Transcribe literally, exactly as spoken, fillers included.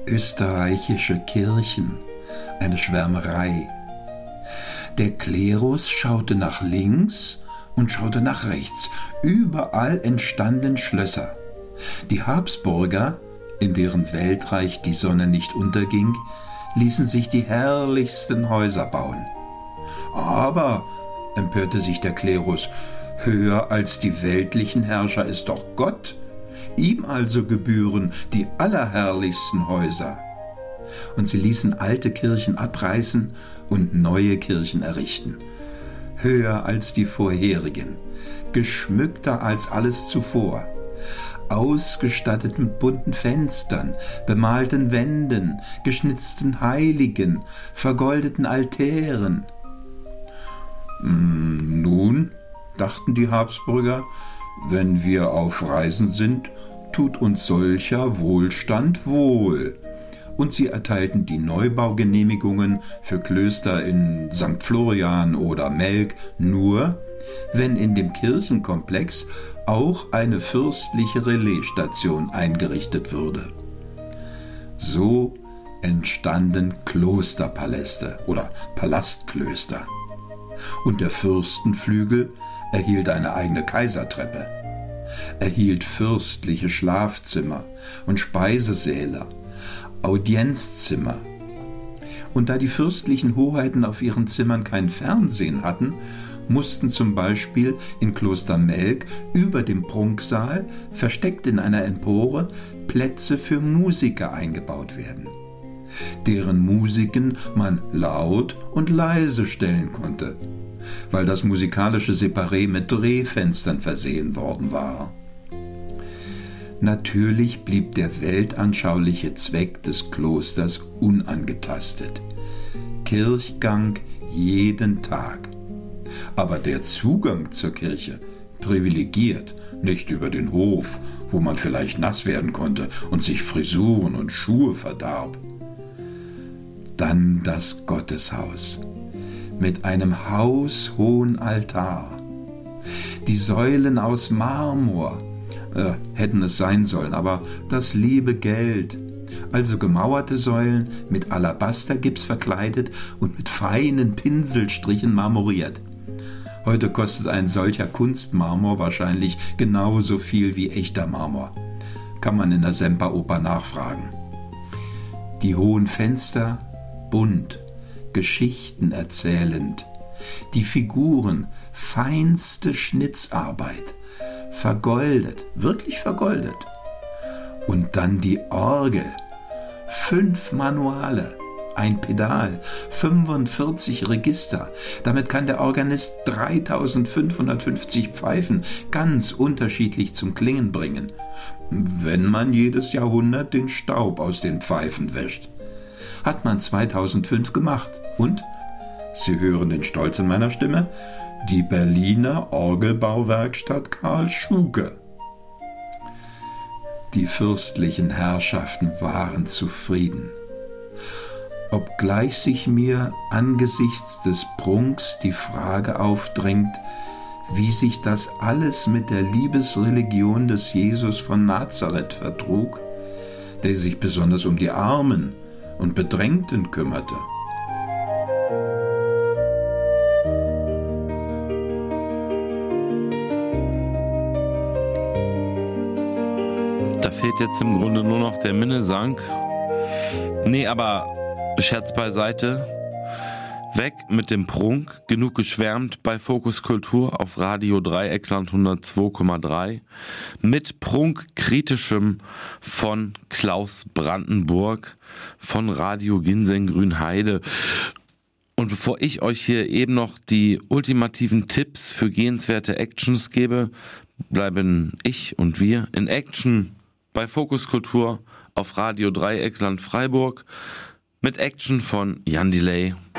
Österreichische Kirchen, eine Schwärmerei. Der Klerus schaute nach links und schaute nach rechts. Überall entstanden Schlösser. Die Habsburger, in deren Weltreich die Sonne nicht unterging, ließen sich die herrlichsten Häuser bauen. Aber, empörte sich der Klerus, höher als die weltlichen Herrscher ist doch Gott. Ihm also gebühren die allerherrlichsten Häuser. Und sie ließen alte Kirchen abreißen und neue Kirchen errichten. Höher als die vorherigen, geschmückter als alles zuvor, ausgestattet mit bunten Fenstern, bemalten Wänden, geschnitzten Heiligen, vergoldeten Altären. Nun, dachten die Habsburger, wenn wir auf Reisen sind, tut uns solcher Wohlstand wohl. Und sie erteilten die Neubaugenehmigungen für Klöster in Sankt Florian oder Melk nur, wenn in dem Kirchenkomplex auch eine fürstliche Relaisstation eingerichtet würde. So entstanden Klosterpaläste oder Palastklöster. Und der Fürstenflügel erhielt eine eigene Kaisertreppe, erhielt fürstliche Schlafzimmer und Speisesäle, Audienzzimmer. Und da die fürstlichen Hoheiten auf ihren Zimmern kein Fernsehen hatten, mussten zum Beispiel in Kloster Melk über dem Prunksaal, versteckt in einer Empore, Plätze für Musiker eingebaut werden, deren Musiken man laut und leise stellen konnte, weil das musikalische Separé mit Drehfenstern versehen worden war. Natürlich blieb der weltanschauliche Zweck des Klosters unangetastet. Kirchgang jeden Tag. Aber der Zugang zur Kirche privilegiert, nicht über den Hof, wo man vielleicht nass werden konnte und sich Frisuren und Schuhe verdarb. Dann das Gotteshaus mit einem haushohen Altar. Die Säulen aus Marmor äh, hätten es sein sollen, aber das liebe Geld. Also gemauerte Säulen mit Alabastergips verkleidet und mit feinen Pinselstrichen marmoriert. Heute kostet ein solcher Kunstmarmor wahrscheinlich genauso viel wie echter Marmor. Kann man in der Semperoper nachfragen. Die hohen Fenster, bunt, Geschichten erzählend. Die Figuren, feinste Schnitzarbeit, vergoldet, wirklich vergoldet. Und dann die Orgel, fünf Manuale, ein Pedal, fünfundvierzig Register. Damit kann der Organist dreitausendfünfhundertfünfzig Pfeifen ganz unterschiedlich zum Klingen bringen, wenn man jedes Jahrhundert den Staub aus den Pfeifen wäscht. Hat man zweitausendfünf gemacht. Und, Sie hören den Stolz in meiner Stimme, die Berliner Orgelbauwerkstatt Karl Schuke. Die fürstlichen Herrschaften waren zufrieden. Obgleich sich mir angesichts des Prunks die Frage aufdrängt, wie sich das alles mit der Liebesreligion des Jesus von Nazareth vertrug, der sich besonders um die Armen und Bedrängten kümmerte. Da fehlt jetzt im Grunde nur noch der Minnesang. Nee, aber Scherz beiseite. Weg mit dem Prunk. Genug geschwärmt bei Fokus Kultur auf Radio Dreieckland hundertzwei Komma drei. Mit Prunkkritischem von Klaus Brandenburg von Radio Ginseng Grünheide. Und bevor ich euch hier eben noch die ultimativen Tipps für gehenswerte Actions gebe, bleiben ich und wir in Action bei Fokus Kultur auf Radio Dreieckland Freiburg mit Action von Jan Delay.